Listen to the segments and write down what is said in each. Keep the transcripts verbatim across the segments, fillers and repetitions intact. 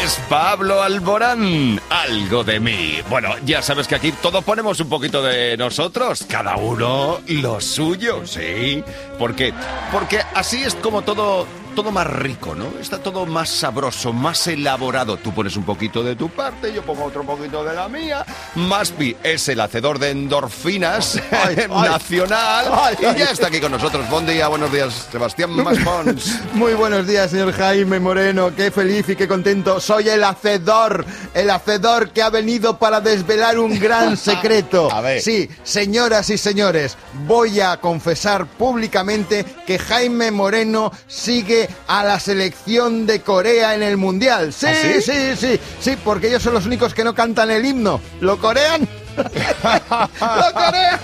es Pablo Alborán, Algo de mí. Bueno, ya sabes que aquí todos ponemos un poquito de nosotros, cada uno lo suyo, ¿sí? ¿Por qué? Porque así es como todo... todo más rico, ¿no? Está todo más sabroso, más elaborado. Tú pones un poquito de tu parte, yo pongo otro poquito de la mía. Maspi es el hacedor de endorfinas ay, ay, nacional. Ay, ay, y ya está aquí con nosotros. Buen día, buenos días, Sebastián Maspons. Muy buenos días, señor Jaime Moreno. Qué feliz y qué contento. Soy el hacedor, el hacedor que ha venido para desvelar un gran secreto. A ver. Sí, señoras y señores, voy a confesar públicamente que Jaime Moreno sigue a la selección de Corea en el Mundial. Sí, ¿Ah, sí? sí, sí, sí, porque ellos son los únicos que no cantan el himno. ¿Lo corean? ¿Lo corean?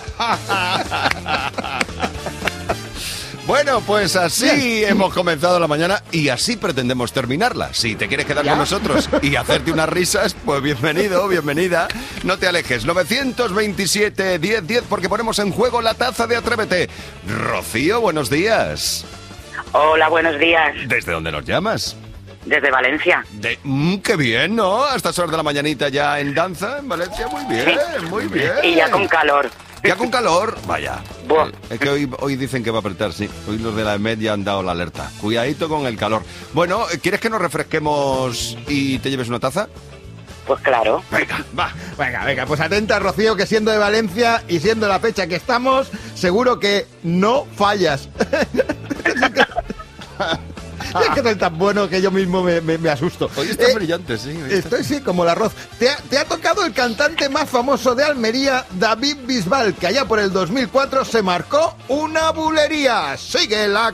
Bueno, pues así Bien. hemos comenzado la mañana y así pretendemos terminarla. Si te quieres quedar ¿Ya? con nosotros y hacerte unas risas, pues bienvenido, bienvenida. No te alejes. novecientos veintisiete, diez, diez, porque ponemos en juego la taza de Atrévete. Rocío, buenos días. Hola, buenos días. ¿Desde dónde nos llamas? Desde Valencia. De, mm, ¡Qué bien!, ¿no? A estas horas de la mañanita ya en danza en Valencia. Muy bien, sí. muy bien. Y ya con calor. Ya con calor, vaya. Buah. Eh, es que hoy, hoy dicen que va a apretar, sí. Hoy los de la E M E D ya han dado la alerta. Cuidadito con el calor. Bueno, ¿quieres que nos refresquemos y te lleves una taza? Pues claro. Venga, va. Venga, venga, pues atenta, Rocío, que siendo de Valencia y siendo la fecha que estamos, seguro que no fallas. Es que eres tan bueno que yo mismo me, me, me asusto. Hoy está eh, brillante, sí. Estoy sí, como el arroz. Te ha, te ha tocado el cantante más famoso de Almería, David Bisbal, que allá por el dos mil cuatro se marcó una bulería. Sigue la